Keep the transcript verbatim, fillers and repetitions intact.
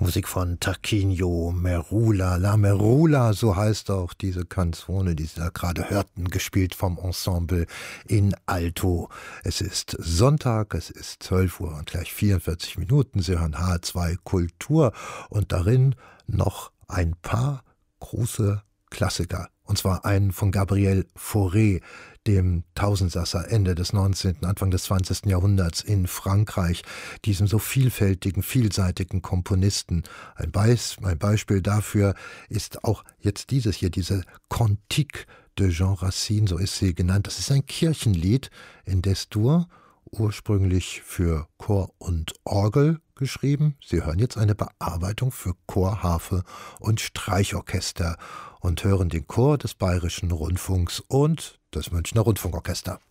Musik von Tarquinio Merula. La Merula, so heißt auch diese Canzone, die Sie da gerade hörten, gespielt vom Ensemble in Alto. Es ist Sonntag, es ist zwölf Uhr und gleich vierundvierzig Minuten. Sie hören H zwei Kultur und darin noch ein paar große Klassiker. Und zwar einen von Gabriel Fauré, dem Tausendsasser Ende des neunzehnten., Anfang des zwanzigsten. Jahrhunderts in Frankreich, diesem so vielfältigen, vielseitigen Komponisten. Ein, Beis, ein Beispiel dafür ist auch jetzt dieses hier, diese Cantique de Jean Racine, so ist sie genannt. Das ist ein Kirchenlied in Des-Dur, ursprünglich für Chor und Orgel geschrieben. Sie hören jetzt eine Bearbeitung für Chor, Harfe und Streichorchester und hören den Chor des Bayerischen Rundfunks und das Münchner Rundfunkorchester.